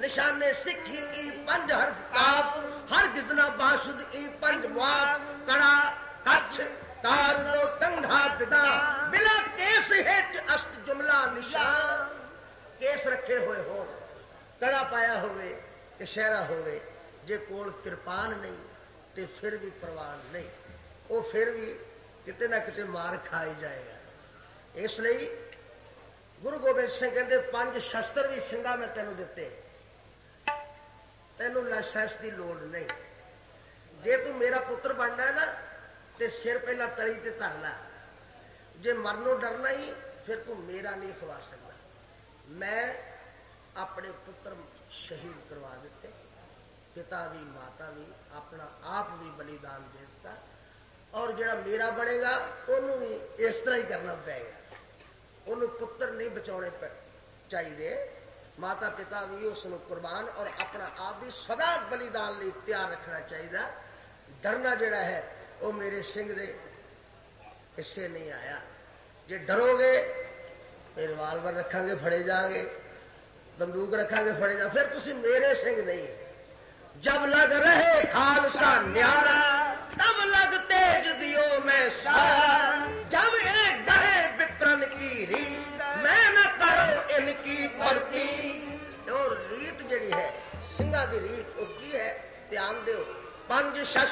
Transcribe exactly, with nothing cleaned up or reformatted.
निशाने सिखी ई पंज हरफ काफ हर जितना बासुद ई पंज मुआफ कड़ा कच्छ तार दो कंधा पिदा बिला केस हेच अस्त जुमला निशान केस रखे हुए हो कड़ा पाया होवे ते शहरा होवे जे कोल किरपान नहीं ते फिर भी परवान नहीं वो फिर भी किते ना किते मार खाई जाएगा। इसलिए गुरु गोबिंद सिंह कहते पंज शस्त्र भी सिंगा मैं तेनों दिते तेनों लाइसेंस की लोड़ नहीं जे तू मेरा पुत्र बनना है ना ते सिर पहला तली ते धर ला जे मरनों डरना ही फिर तू मेरा नहीं खवा सकता। मैं अपने पुत्र शहीद करवा दिते पिता भी माता भी अपना आप भी बलिदान दे दिता और जो मेरा बनेगा उन्होंने भी इस तरह ही करना पेगा। उन्होंने पुत्र नहीं बचाने चाहिए माता पिता भी उसको कुर्बान और अपना आप भी सदा बलिदान लिए तैयार रखना चाहिए। डरना जोड़ा है वो मेरे सिंह दे हिस्से नहीं आया। जे डरोगे तो रिवाल्वर रखांगे फड़े जाएंगे बंदूक रखांगे फड़े जाए फिर तुम मेरे सिंह नहीं। जब लग रहे खालसा न्यारा तब लग तेज दियो मैं सारा जब एक डरे विप्रन की रीत मैं न करो इनकी भर्ती। और रीत जी है सिंगा की रीत वो की है ध्यान दो पंज शस्त्र